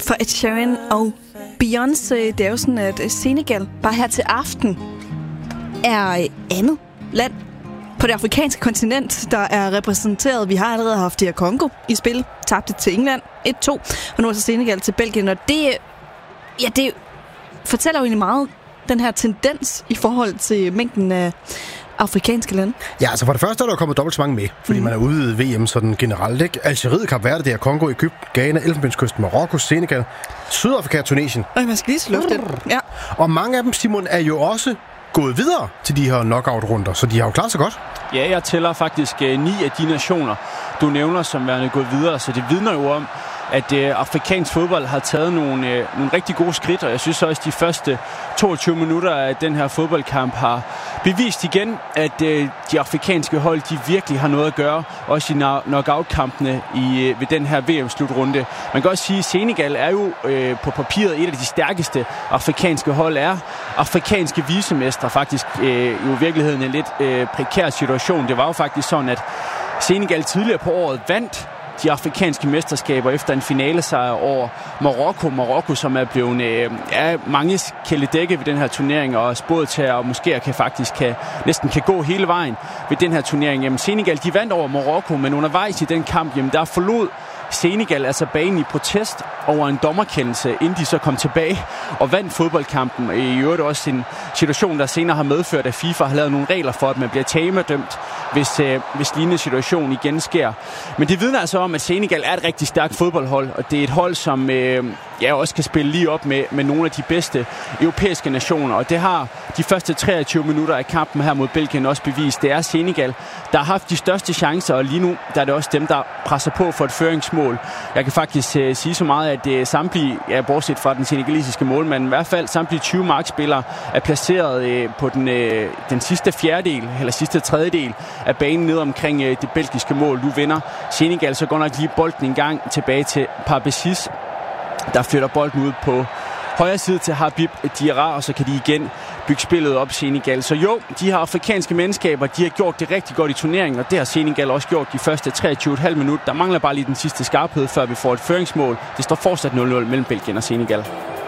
For Ed Sheeran og Beyoncé, det er jo sådan, at Senegal bare her til aften er andet land på det afrikanske kontinent, der er repræsenteret. Vi har allerede haft DR Congo i spil, tabte til England 1-2, og nu er så Senegal til Belgien, og det fortæller jo egentlig meget den her tendens i forhold til mængden af afrikanske lande. Ja, altså for det første er der kommet dobbelt så mange med, fordi man er ude i VM sådan generelt, ikke? Algeriet, Kap Verde, DR Congo, Egypten, Ghana, Elfenbenskysten, Marokko, Senegal, Sydafrika, Tunesien. Man skal lige slå det. Ja. Og mange af dem, Simon, er jo også gået videre til de her knockout-runder, så de har jo klaret sig godt. Ja, jeg tæller faktisk 9 af de nationer, du nævner, som værende gået videre, så det vidner jo om, at afrikansk fodbold har taget nogle rigtig gode skridt, og jeg synes også, at de første 22 minutter af den her fodboldkamp har bevist igen, at de afrikanske hold, de virkelig har noget at gøre, også i knockout-kampene ved den her VM-slutrunde. Man kan også sige, at Senegal er jo på papiret et af de stærkeste afrikanske hold, er afrikanske vicemestre, faktisk jo i virkeligheden en lidt prekær situation. Det var jo faktisk sådan, at Senegal tidligere på året vandt de afrikanske mesterskaber efter en finalesejr over Marokko, som er blevet mange kæledække ved den her turnering, og spået til at måske næsten kan gå hele vejen ved den her turnering. Jamen, Senegal, de vandt over Marokko, men undervejs i den kamp, jamen, der forlod Senegal altså banen i protest over en dommerkendelse, inden de så kom tilbage og vandt fodboldkampen. I øvrigt også en situation, der senere har medført, at FIFA har lavet nogle regler for, at man bliver tamadømt, hvis lignende situation igen sker. Men det vidner altså om, at Senegal er et rigtig stærkt fodboldhold, og det er et hold, som også kan spille lige op med nogle af de bedste europæiske nationer, og det har de første 23 minutter af kampen her mod Belgien også bevist. Det er Senegal, der har haft de største chancer, og lige nu der er det også dem, der presser på for et føringsmål. Jeg kan faktisk sige så meget, at samtlige, bortset fra den senegalesiske målmand, i hvert fald samtlige 20 markspillere er placeret på den sidste fjerdedel, eller sidste tredjedel af banen ned omkring det belgiske mål. Nu vinder Senegal så godt nok lige bolden en gang tilbage til Parbesis, der flytter bolden ud på højre side til Habib Diarra, og så kan de igen bygge spillet op, Senegal. Så jo, de her afrikanske mandskaber, de har gjort det rigtig godt i turneringen, og det har Senegal også gjort de første 23,5 minutter. Der mangler bare lige den sidste skarphed, før vi får et føringsmål. Det står fortsat 0-0 mellem Belgien og Senegal.